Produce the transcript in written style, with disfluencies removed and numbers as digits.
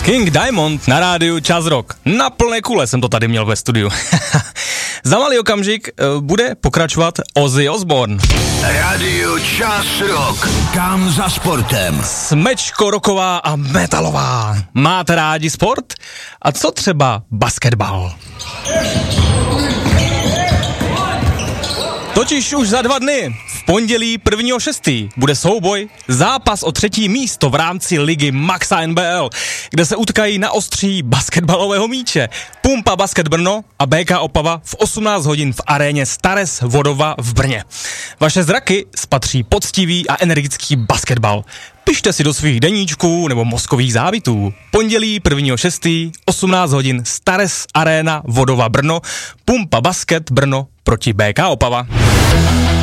King Diamond na rádiu Čas Rock. Na plné kule jsem to tady měl ve studiu. Za malý okamžik bude pokračovat Ozzy Osbourne. Rádio Čas Rock. Kam za sportem? Smečko rocková a metalová. Máte rádi sport? A co třeba basketbal? Totiž už za 2 dny, v pondělí 1.6. bude souboj, zápas o 3. místo v rámci ligy Maxa NBL, kde se utkají na ostří basketbalového míče Pumpa Basket Brno a BK Opava v 18 hodin v aréně Stares Vodova v Brně. Vaše zraky spatří poctivý a energický basketbal. Pište si do svých deníčků nebo mozkových závitů. Pondělí 1.6. 18 hodin Stares Arena Vodova Brno, Pumpa Basket Brno proti BK Opava.